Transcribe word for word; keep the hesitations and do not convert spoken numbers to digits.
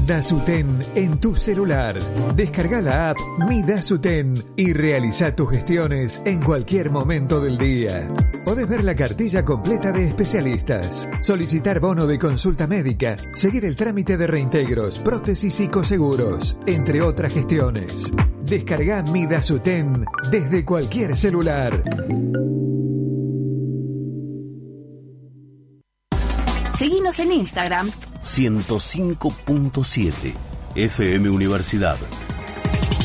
Dasuten en tu celular. Descarga la app Mi Dasuten y realiza tus gestiones en cualquier momento del día. Podés ver la cartilla completa de especialistas, solicitar bono de consulta médica, seguir el trámite de reintegros, prótesis y coseguros, entre otras gestiones. Descarga Mi Dasuten desde cualquier celular. Seguinos en Instagram ciento cinco punto siete F M Universidad.